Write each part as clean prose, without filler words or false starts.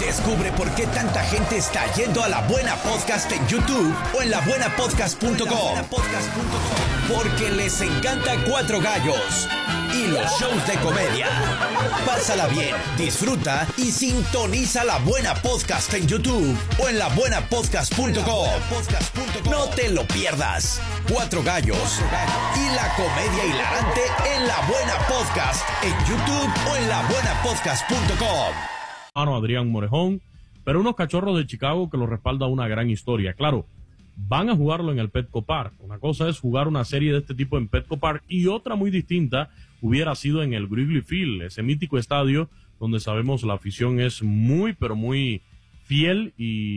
Descubre por qué tanta gente está yendo a La Buena Podcast en YouTube o en labuenapodcast.com. Porque les encanta Cuatro Gallos y los shows de comedia. Pásala bien, disfruta y sintoniza La Buena Podcast en YouTube o en labuenapodcast.com. No te lo pierdas. Cuatro Gallos y la comedia hilarante en La Buena Podcast en YouTube o en labuenapodcast.com. Adrián Morejón, pero unos Cachorros de Chicago que lo respalda una gran historia. Claro, van a jugarlo en el Petco Park. Una cosa es jugar una serie de este tipo en Petco Park y otra muy distinta hubiera sido en el Wrigley Field, ese mítico estadio donde sabemos la afición es muy, pero muy fiel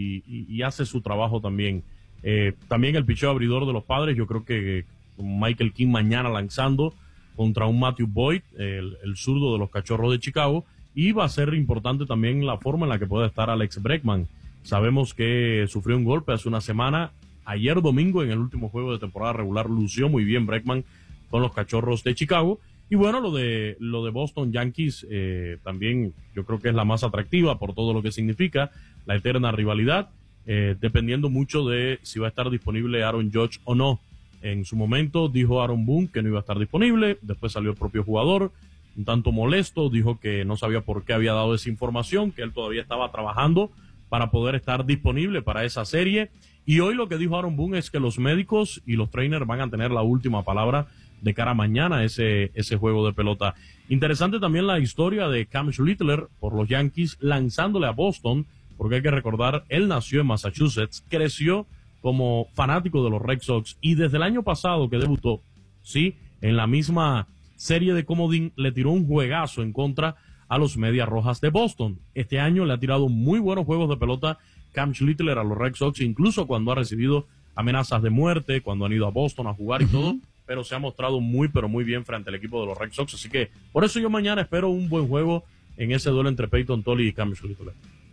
y hace su trabajo también. También el picheo abridor de los Padres, yo creo que con Michael King mañana lanzando contra un Matthew Boyd, el zurdo de los Cachorros de Chicago. Y va a ser importante también la forma en la que puede estar Alex Bregman. Sabemos que sufrió un golpe hace una semana. Ayer domingo, en el último juego de temporada regular, lució muy bien Bregman con los Cachorros de Chicago. Y bueno, lo de Boston Yankees también yo creo que es la más atractiva por todo lo que significa la eterna rivalidad, dependiendo mucho de si va a estar disponible Aaron Judge o no. En su momento dijo Aaron Boone que no iba a estar disponible, después salió el propio jugador, un tanto molesto, dijo que no sabía por qué había dado esa información, que él todavía estaba trabajando para poder estar disponible para esa serie. Y hoy lo que dijo Aaron Boone es que los médicos y los trainers van a tener la última palabra de cara a mañana ese juego de pelota. Interesante también la historia de Cam Schlittler por los Yankees lanzándole a Boston, porque hay que recordar, él nació en Massachusetts, creció como fanático de los Red Sox y desde el año pasado que debutó, sí, en la misma serie de comodín, le tiró un juegazo en contra a los Medias Rojas de Boston. Este año le ha tirado muy buenos juegos de pelota Cam Schlittler a los Red Sox, incluso cuando ha recibido amenazas de muerte, cuando han ido a Boston a jugar y todo, pero se ha mostrado muy, pero muy bien frente al equipo de los Red Sox. Así que por eso yo mañana espero un buen juego en ese duelo entre Peyton Tolly y Cam Schlittler.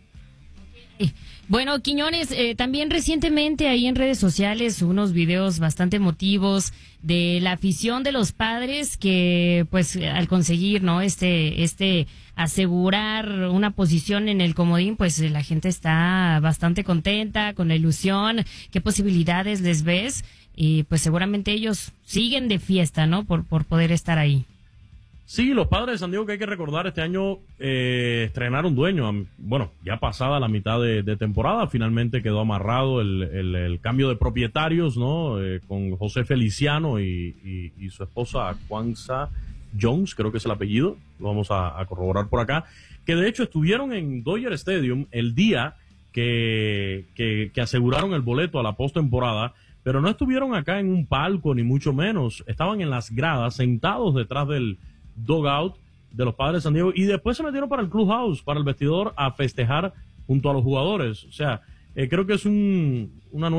Bueno, Quiñones, también recientemente ahí en redes sociales unos videos bastante emotivos de la afición de los Padres que pues al conseguir, ¿no? Asegurar una posición en el comodín, pues la gente está bastante contenta, con la ilusión. ¿Qué posibilidades les ves? Y pues seguramente ellos siguen de fiesta, ¿no? Por poder estar ahí. Sí, los Padres de San Diego, que hay que recordar, este año estrenaron dueño. Bueno, ya pasada la mitad de temporada, finalmente quedó amarrado el cambio de propietarios, ¿no? Con José Feliciano y su esposa Kwanza Jones, creo que es el apellido, lo vamos a corroborar por acá, que de hecho estuvieron en Dodger Stadium el día que aseguraron el boleto a la postemporada, pero no estuvieron acá en un palco ni mucho menos, estaban en las gradas, sentados detrás del dugout de los Padres de San Diego y después se metieron para el clubhouse, para el vestidor a festejar junto a los jugadores. O sea, creo que es unos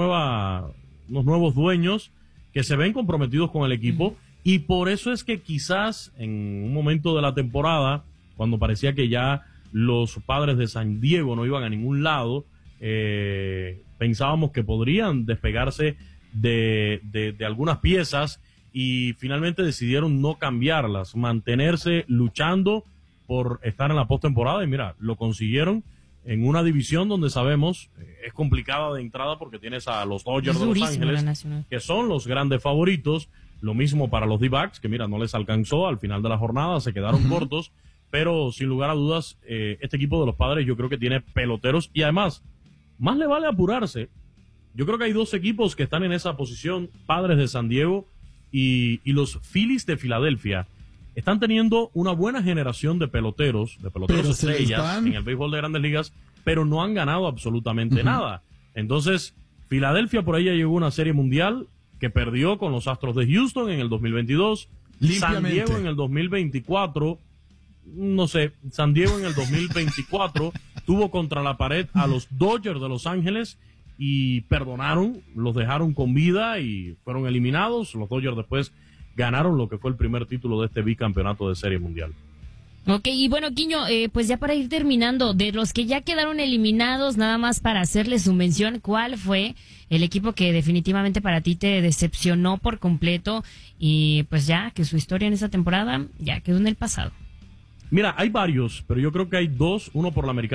nuevos dueños que se ven comprometidos con el equipo y por eso es que quizás en un momento de la temporada, cuando parecía que ya los Padres de San Diego no iban a ningún lado, pensábamos que podrían despegarse de algunas piezas y finalmente decidieron no cambiarlas, mantenerse luchando por estar en la postemporada y mira, lo consiguieron en una división donde sabemos es complicada de entrada porque tienes a los Dodgers de Los Ángeles, que son los grandes favoritos, lo mismo para los D-backs, que mira, no les alcanzó al final de la jornada, se quedaron cortos, pero sin lugar a dudas, este equipo de los Padres yo creo que tiene peloteros y además, más le vale apurarse. Yo creo que hay dos equipos que están en esa posición, Padres de San Diego y los Phillies de Filadelfia. Están teniendo una buena generación de peloteros estrellas en el béisbol de Grandes Ligas, pero no han ganado absolutamente nada. Entonces, Filadelfia por ahí ya llegó a una serie mundial que perdió con los Astros de Houston en el 2022. San Diego en el 2024, no sé, San Diego en el 2024 tuvo contra la pared a los Dodgers de Los Ángeles y perdonaron, los dejaron con vida y fueron eliminados. Los Dodgers después ganaron lo que fue el primer título de este bicampeonato de Serie Mundial. Ok, y bueno, Quiño, pues ya para ir terminando, de los que ya quedaron eliminados, nada más para hacerles su mención, ¿cuál fue el equipo que definitivamente para ti te decepcionó por completo y pues ya que su historia en esa temporada ya quedó en el pasado? Mira, hay varios, pero yo creo que hay dos, uno por la Americana